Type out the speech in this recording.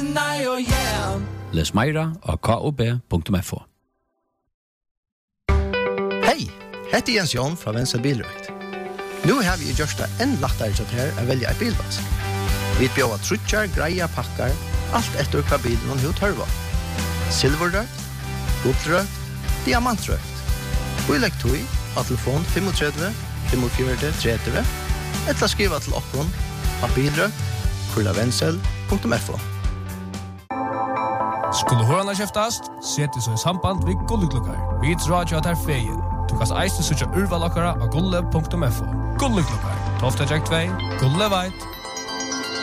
Les meira av kob.fo. Hei, heter Jens Jon fra Venstre Bilrøkt. Nu har vi gjort det enn lettere til her å velge et bilvask. Vi bjør trutjar, greia, pakkar, alt etter hva bilen og hva tørva. Silverrøkt, gullrøkt, diamantrøkt. Og legg tog av telefon 35 45 30 eller skriva til okkon av bilrøkt@vensel.fo. Skulle hørna kjeftast, seti så i samband vid Gulleklukkar. Vi drar jo at her feien. Du kan eiste søtja urvalokkara av gulle.fo. Gulleklukkar, 12. 2, Gulle veit,